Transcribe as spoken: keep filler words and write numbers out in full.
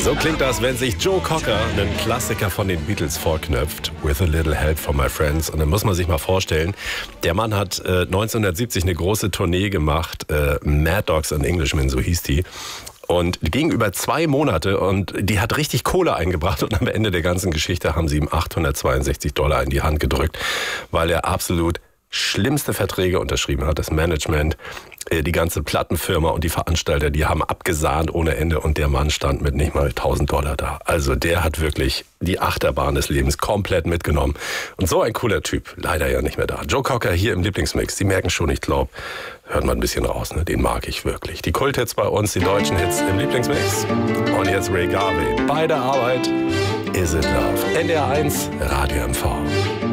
So klingt das, wenn sich Joe Cocker einen Klassiker von den Beatles vorknöpft. With a little help from my friends. Und dann muss man sich mal vorstellen, der Mann hat äh, neunzehnhundertsiebzig eine große Tournee gemacht. Äh, Mad Dogs and Englishmen, so hieß die. Und die ging über zwei Monate und die hat richtig Kohle eingebracht. Und am Ende der ganzen Geschichte haben sie ihm achthundertzweiundsechzig Dollar in die Hand gedrückt, weil er absolut schlimmste Verträge unterschrieben hat. Das Management, die ganze Plattenfirma und die Veranstalter, die haben abgesahnt ohne Ende und der Mann stand mit nicht mal tausend Dollar da. Also der hat wirklich die Achterbahn des Lebens komplett mitgenommen. Und so ein cooler Typ, leider ja nicht mehr da. Joe Cocker hier im Lieblingsmix. Sie merken schon, ich glaube, hört mal ein bisschen raus, ne? Den mag ich wirklich. Die Kulthits bei uns, die deutschen Hits im Lieblingsmix. Und jetzt Ray Garvey. Bei der Arbeit Is It Love. N D R eins, Radio M V.